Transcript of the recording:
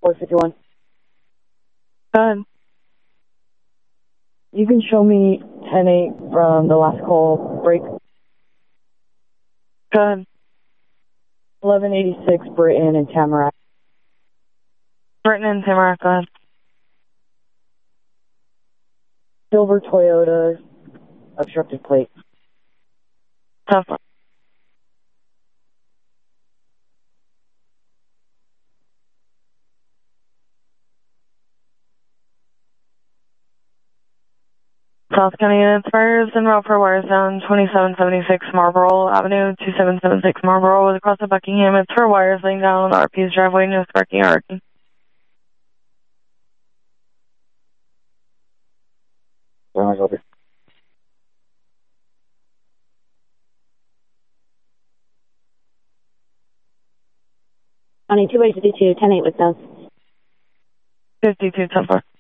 451. Go ahead. You can show me 10-8 from the last call break. Go ahead. 1186 Britain and Tamarack. Britain and Tamarack, go ahead. Silver Toyota, obstructed plate. Tough. South County units, fires en route for wires down 2776 Marlboro Avenue, 2776 Marlboro, was across the Buckingham. It's for wires laying down on RP's driveway, no sparking or arcing. Over. On a 2 by 52, 10-8 with those. 52, 10-4.